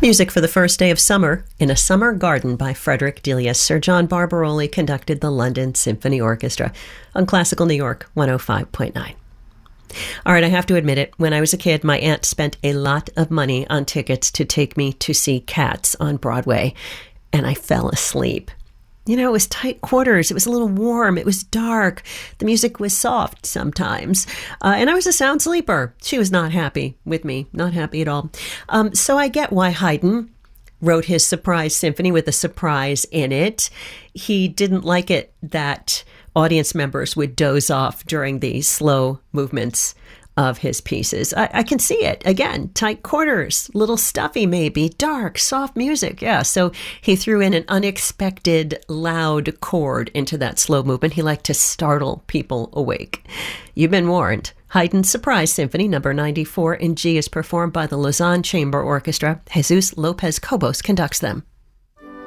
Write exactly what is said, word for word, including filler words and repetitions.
Music for the First Day of Summer in a Summer Garden by Frederick Delius. Sir John Barbaroli conducted the London Symphony Orchestra on Classical New York one oh five point nine. All right, I have to admit it. When I was a kid, my aunt spent a lot of money on tickets to take me to see Cats on Broadway, and I fell asleep. You know, it was tight quarters. It was a little warm. It was dark. The music was soft sometimes. Uh, and I was a sound sleeper. She was not happy with me. Not happy at all. Um, so I get why Haydn wrote his surprise symphony with a surprise in it. He didn't like it that audience members would doze off during the slow movements of his pieces. I, I can see it. Again, tight quarters, little stuffy maybe, dark, soft music. Yeah, so he threw in an unexpected loud chord into that slow movement. He liked to startle people awake. You've been warned. Haydn's Surprise Symphony number ninety-four in G is performed by the Lausanne Chamber Orchestra. Jesus Lopez Cobos conducts them.